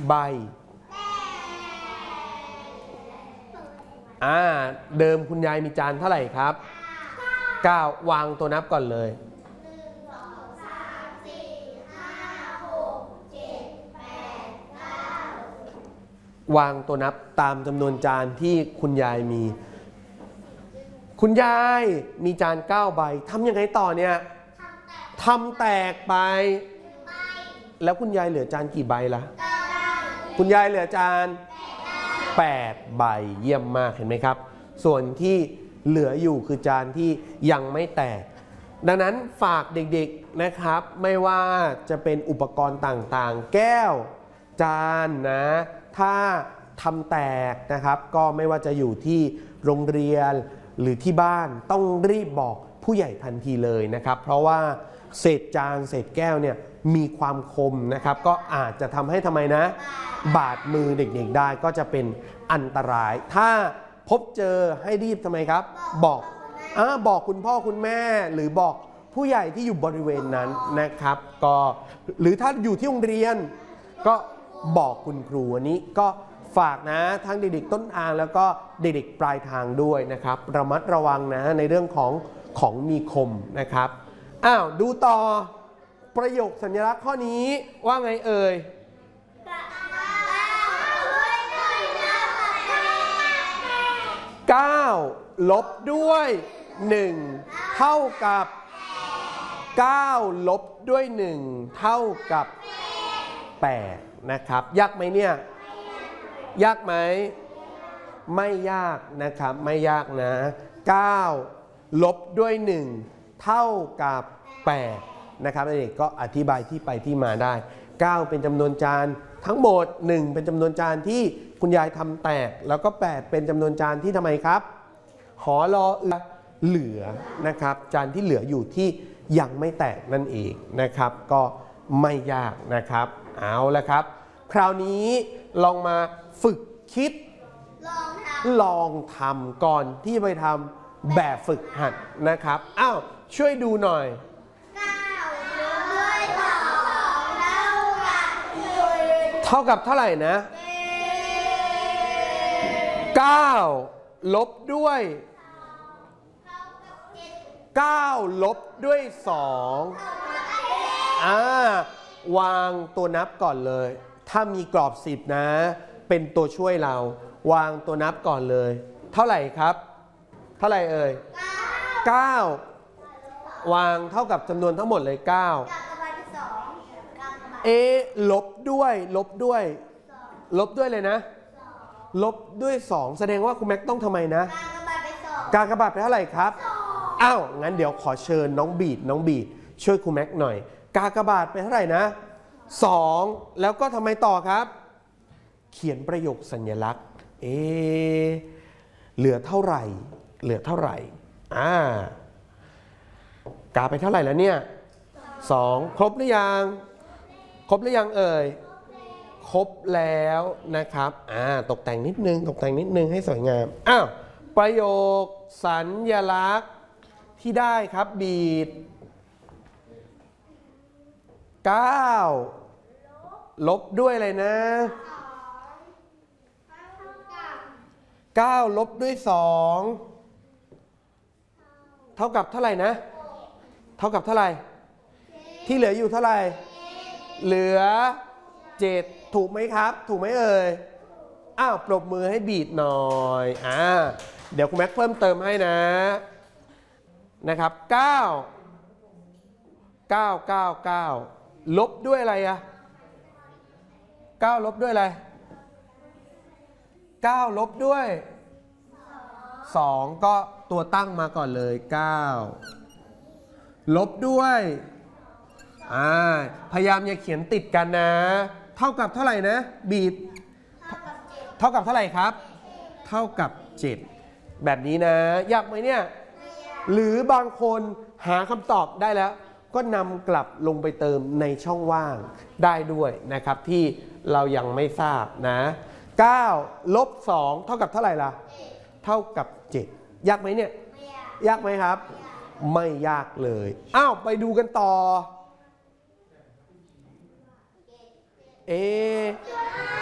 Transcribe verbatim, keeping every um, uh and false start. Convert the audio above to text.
ใบอ่าเดิมคุณยายมีจานเท่าไหร่ครับเก้าวางตัวนับก่อนเลยวางตัวนับตามจำนวนจานที่คุณยายมีคุณยายมีจานเก้าใบทำยังไงต่อเนี่ยทำแตกไปแล้วคุณยายเหลือจานกี่ใบล่ะคุณยายเหลือจานแปดใบเยี่ยมมากเห็นไหมครับส่วนที่เหลืออยู่คือจานที่ยังไม่แตกดังนั้นฝากเด็กๆนะครับไม่ว่าจะเป็นอุปกรณ์ต่างๆแก้วจานนะถ้าทำแตกนะครับก็ไม่ว่าจะอยู่ที่โรงเรียนหรือที่บ้านต้องรีบบอกผู้ใหญ่ทันทีเลยนะครับเพราะว่าเศษจานเศษแก้วเนี่ยมีความคมนะครับก็อาจจะทำให้ทำไมนะบาดมือเด็กๆได้ก็จะเป็นอันตรายถ้าพบเจอให้รีบทำไมครับบอกอ่าบอกคุณพ่อคุณแม่หรือบอกผู้ใหญ่ที่อยู่บริเวณนั้นนะครับก็หรือถ้าอยู่ที่โรงเรียนก็บอกคุณครูอันนี้ก็ฝากนะทั้งเด็กๆต้นทางแล้วก็เด็กๆปลายทางด้วยนะครับระมัดระวังนะในเรื่องของของมีคมนะครับอ้าวดูต่อประโยคสัญลักษณ์ข้อนี้ว่าไงเอ่ยเก้าลบด้วยหนึ่งเท่ากับเก้าลบด้วยหนึ่งเท่ากับแปดนะครับยากไหมเนี่ยยากไหมไม่ยากนะครับไม่ยากนะเก้าลบด้วยหนึ่งเท่ากับแปดนะครับเด็กก็อธิบายที่ไปที่มาได้เก้าเป็นจำนวนจานทั้งหมดหนึ่งเป็นจำนวนจานที่คุณยายทำแตกแล้วก็แปดเป็นจำนวนจานที่ทำไมครับหอรอเอือเหลือนะครับจานที่เหลืออยู่ที่ยังไม่แตกนั่นเองนะครับก็ไม่ยากนะครับเอาละครับคราวนี้ลองมาฝึกคิดลองทำก่อนที่ไปทำแบบฝึกหัดนะครับอ้าวช่วยดูหน่อยเท่ากับเท่าไหร่นะเก้าลบด้วยเก้าลบด้วยสองอ่าวางตัวนับก่อนเลยถ้ามีกรอบสิบนะเป็นตัวช่วยเราวางตัวนับก่อนเลยเท่าไหร่ครับเท่าไหร่เอ่ยเก้าวางเท่ากับจำนวนทั้งหมดเลยเก้าเอลบด้วยลบด้วยลบด้วยเลยนะลบด้วยสองแสดงว่าคุณแม็กต้องทำไมนะกากบาทไปเท่าไหร่ครับอ้าวงั้นเดี๋ยวขอเชิญน้องบีดน้องบีดช่วยคุณแม็กหน่อยกากบาทไปเท่าไหร่นะสองแล้วก็ทำไมต่อครับเขียนประโยคสัญลักษณ์เอเหลือเท่าไหร่เหลือเท่าไหร่อ่ากาไปเท่าไหร่แล้วเนี่ยสองครบหรือยังครบหรือยังเอ่ยครบแล้วนะครับอ่าตกแต่งนิดนึงตกแต่งนิดนึงให้สวยงามอ้าวประโยคสัญลักษณ์ที่ได้ครับบีดเก้าลบด้วยอะไรนะเก้าลบด้วยสองเท่ากับเท่าไหร่นะเท่ากับเท่าไหร่ที่เหลืออยู่เท่าไหร่เหลือเจ็ดถูกไหมครับถูกไหมเอ่ยอ้าวปรบมือให้บีดหน่อยอ่าเดี๋ยวคุณแม็กเพิ่มเติมให้นะนะครับเก้า เก้า เก้า เก้าลบด้วยอะไรอะเก้าลบด้วยอะไรเก้าลบด้วยสองก็ตัวตั้งมาก่อนเลยเก้าลบด้วยอ่าพยายามอย่าเขียนติดกันนะเท่ากับเท่าไหร่นะบีดเท่ากับเท่าไหร่ครับเท่ากับเจ็ดแบบนี้นะยากไหมเนี่ยหรือบางคนหาคำตอบได้แล้วก็นำกลับลงไปเติมในช่องว่างได้ด้วยนะครับที่เรายังไม่ทราบนะเก้าลบสองเท่ากับเท่าไหร่ล่ะเท่ากับเจ็ดยากไหมเนี่ยยากไหมครับไม่ยากเลยอ้าวไปดูกันต่อเอ